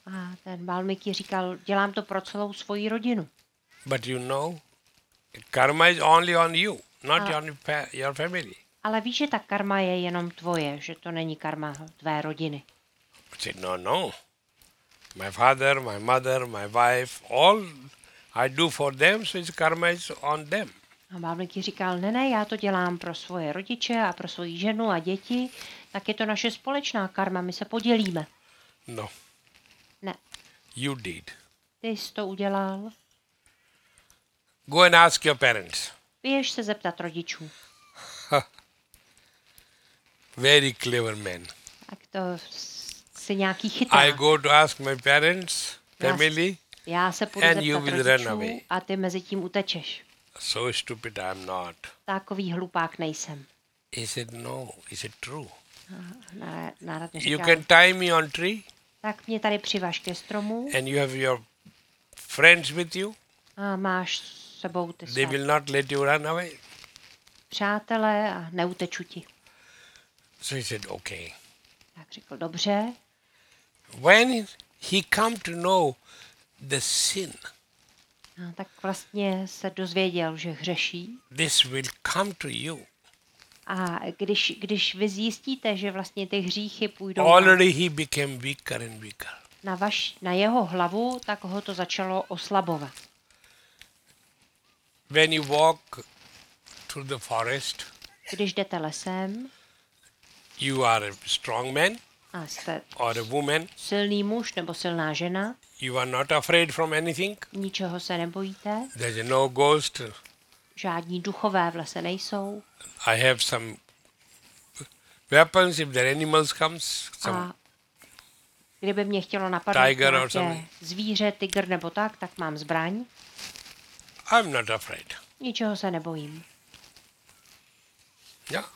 A ten Valmiki říkal, dělám to pro celou svoji rodinu. But you know, karma is only on you, not Ah. on your family. Ale víš, že ta karma je jenom tvoje, že to není karma tvé rodiny. I said, no. My father, my mother, my wife, all I do for them, so its karma is on them. A Valmiki říkal, ne, já to dělám pro svoje rodiče a pro svoji ženu a děti, tak je to naše společná karma, my se podělíme. No, Ne, you did. ty jsi to udělal, Go and ask your parents. běž se zeptat rodičů. Very clever man. Tak to si nějaký I chyták. go to ask my parents, family, Já se půjdu and you zeptat will run rodičů away. a ty mezi tím utečeš. So stupid I'm not. Takový hlupák nejsem. He said, no. Is it true? Nárad mi You říkal, can tie me on tree tak mě tady přivaž ke stromu and you have your friends with you. a máš s sebou ty They své will not let you run away. přátelé a neuteču ti. So he said, okay. Tak řekl, dobře. When he come to know the sin, No, tak vlastně se dozvěděl, že hřeší. this will come to you. A když vy zjistíte, že vlastně ty hříchy půjdou Already he became weaker and weaker. na jeho hlavu, tak ho to začalo oslabovat. When you walk through the forest, Když jdete lesem you are a strong man a jste or a woman. silný muž nebo silná žena, You are not afraid from anything. ničeho se nebojíte, There's no ghost. žádní duchové v lese nejsou I have some weapons if the animals comes. Some a kdyby mě chtělo napadnout Tiger or nějaké something. zvíře, tygr nebo tak mám zbraň, I'm not afraid. ničeho se nebojím. Yeah.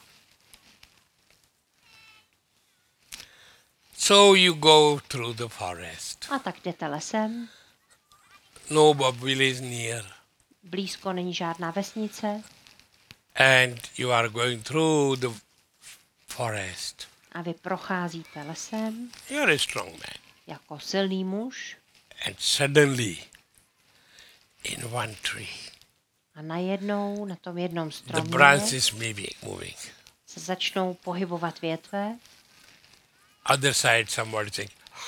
So you go through the forest. A tak jdete lesem, No village near. blízko není žádná vesnice And you are going through the forest. a vy procházíte lesem You're a strong man. jako silný muž And suddenly, in one tree, a najednou na tom jednom the stromě branches may be moving. se začnou pohybovat větve Other side, somebody saying,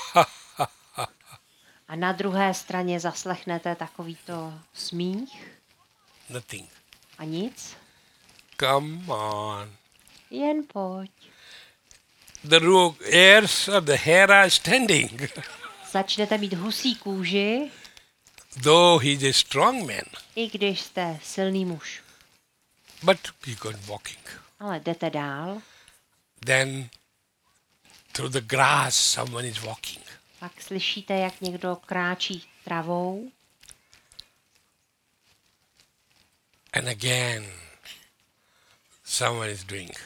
a na druhé straně zaslechnete takovýto smích nothing. a nic. Come on. Jen pojď. The hairs of the hair are standing. Začnete mít husí kůži, Though he's a strong man, i když jste silný muž. but he goes walking. Ale jdete dál, Then through the grass, someone is walking. pak slyšíte, jak někdo kráčí travou And again, someone is doing.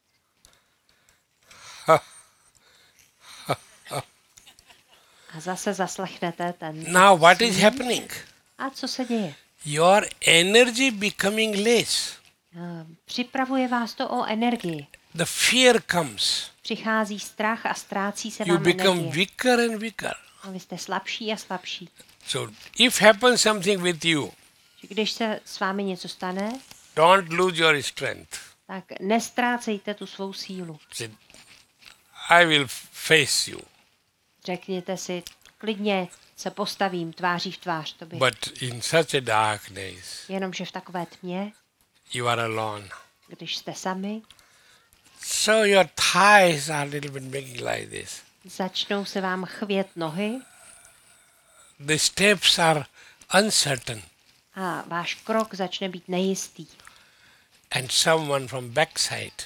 a zase zaslechnete ten Now what is smích. happening? A co se děje? Your energy becoming less. Připravuje vás to o energii. The fear comes. Přichází strach a ztrácí se You vám become energie. weaker and weaker. A vy jste slabší a slabší. So if happens something with you, Že když se s vámi něco stane, don't lose your strength. tak nestrácejte tu svou sílu. Say, I will face you. Řekněte si, klidně se postavím tváří v tvář tobě. But in such a darkness, Jenomže v takové tmě, you are alone. když jste sami, So your thighs are a little bit making like this. začnou se vám chvět nohy The steps are uncertain. a váš krok začne být nejistý. And someone from backside,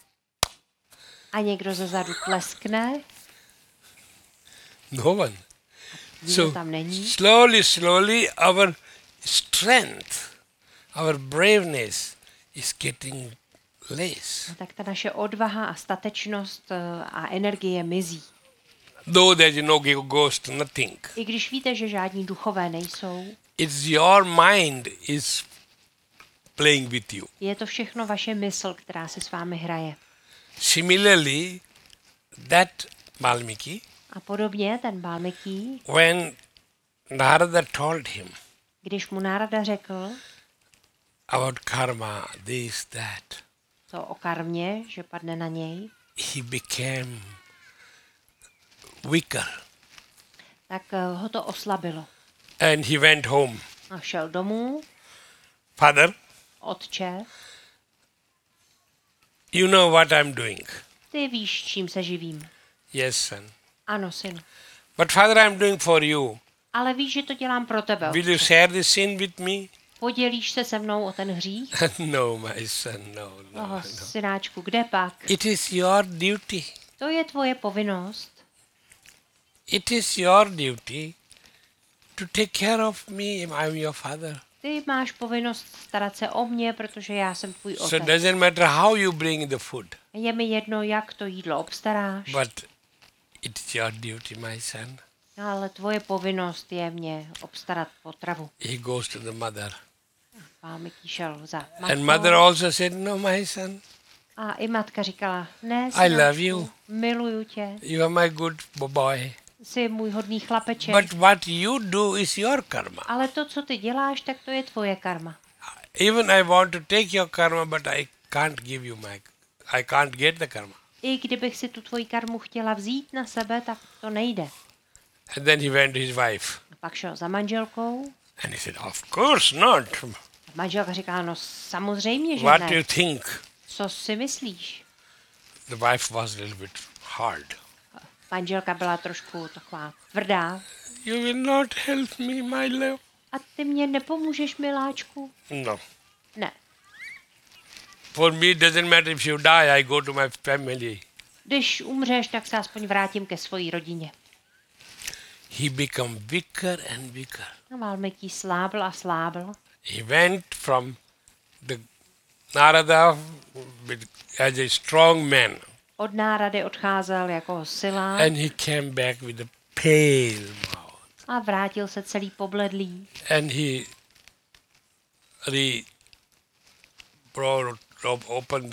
A někdo ze zadu tleskne, no one. nikdo tam není. Slowly, our strength, our braveness is getting less. A tak ta naše odvaha a statečnost a energie mizí. Though there is no ghost, nothing. I když víte, že žádní duchové nejsou, It's your mind is playing with you. je to všechno vaše mysl, která se s vámi hraje. Similarly, that Valmiki A podobně ten Valmiki, when Narada told him když mu Nárada řekl about karma, this, that, to o karmě, že padne na něj, he became weaker tak ho to oslabilo. and he went home. A šel domů, Father, otče, you know what I'm doing. ty víš, čím se živím. Yes, son. Ano, synu. But Father, I'm doing for you. Ale víš, že to dělám pro tebe. Will you Otče. share this sin with me? Podělíš se se mnou o ten hřích? No, my son, no, no, Oh, no. synáčku, kde pak? It is your duty. To je tvoje povinnost. It is your duty to take care of me. I'm your father. Ty máš povinnost starat se o mě, protože já jsem tvůj So it otec. doesn't matter how you bring the food, Je mi jedno, jak to jídlo obstaráš, but it's your duty, my son. ale tvoje povinnost je mě obstarat potravu. He goes to the mother. Valmiki šel za And mother matkou also said, no, my son, a i matka říkala, ne, I love synáčku, you. miluju tě, You are my good boy. jsi můj hodný chlapeček, But what you do is your karma. ale to, co ty děláš, tak to je tvoje karma. Even I want to take your karma, but I can't give you I can't get the karma. I kdybych si tu tvoji karmu chtěla vzít na sebe, tak to nejde. And then he went to his wife. A pak šel za manželkou And he said, of course not. a manželka říkala, no samozřejmě, že What do ne. you think? Co si myslíš? The wife was a little bit hard. Manželka byla trošku taková tvrdá. You will not help me, my love. A ty mě nepomůžeš, miláčku? No. Ne. For me, it doesn't matter if you die, I go to my family. Když umřeš, tak se aspoň vrátím ke své rodině. He became weaker and weaker. A Valmiki slábl a slábl. He went from the Narada as a strong man, Od Nárady odcházel jako silák and he came back with a pale mouth. a vrátil se celý pobledlý. And he opened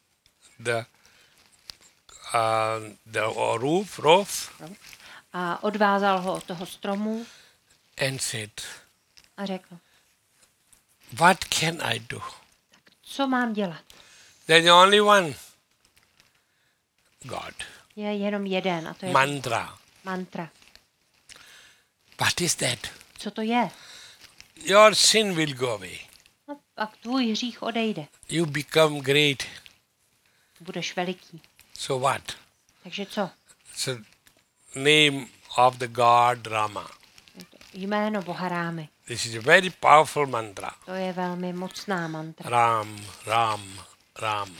the roof A odvázal ho od toho stromu and said, a řekl, what can I do? co mám dělat? There's only one God, Je jenom jeden a to je mantra. mantra. What is that? Co to je? Your sin will go away. No, pak tvůj hřích odejde. You become great. Budeš veliký. So what? Takže co? So name of the God Rama. Jméno Boha Rámy. This is a very powerful mantra. To je velmi mocná mantra. Ram, Ram, Ram.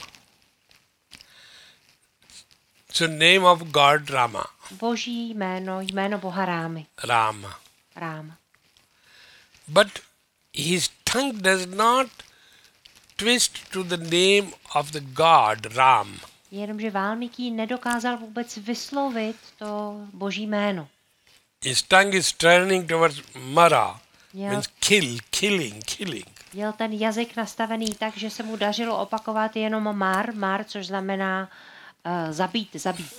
So name of God Rama. Boží jméno, jméno Boha Rámy. Rama. Ráma. But his tongue does not twist to the name of the God Ram. Jenomže Valmiki nedokázal vůbec vyslovit to Boží jméno. His tongue is turning towards Mara, Měl, means kill, killing. měl ten jazyk nastavený tak, že se mu dařilo opakovat jenom mar, což znamená zabít.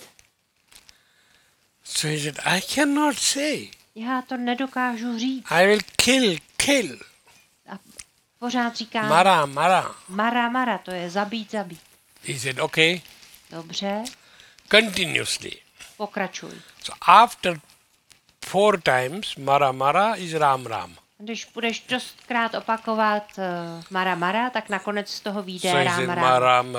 So he said, I cannot say. Já to nedokážu říct. I will kill. A pořád říká Mara. to je zabít. He said, okay, Dobře, continuously. pokračuj. So after 4 times, Mara is Ram. Když budeš dostkrát opakovat Mara, tak nakonec z toho vyjde So he said, Ram.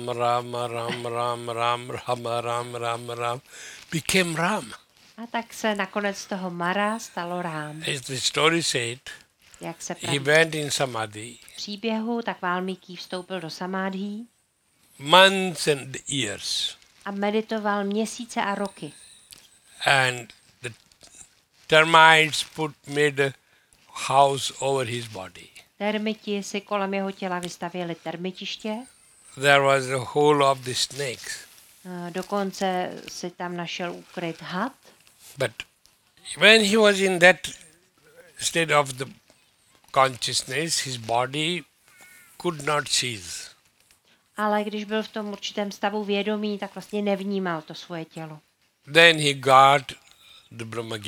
Ram, became Ram. A tak se nakonec z toho Mara stalo Rám. As the story said, Jak se he praví went in Samadhi, v příběhu, tak Valmiki vstoupil do samádhí months and years. a meditoval měsíce a roky. And the termites made a house over his body. Termiti si kolem jeho těla vystavěli termitiště, There was a hole of the snakes. dokonce si tam našel ukryt had. But when he was in that state of the consciousness, his body could not cease. Ale když byl v tom určitém stavu vědomí, tak vlastně nevnímal to svoje tělo. Then he got the Brahma